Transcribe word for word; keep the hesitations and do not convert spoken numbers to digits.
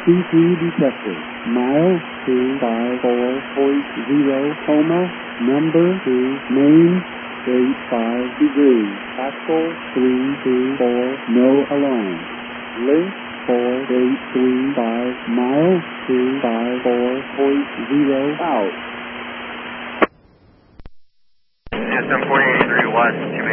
C C detected. Mile two five four point zero coma. Number two main eight five degrees. Axle three two four. No alarm. Link four eight three five. Mile two five four point zero out. S M forty eighty-three West.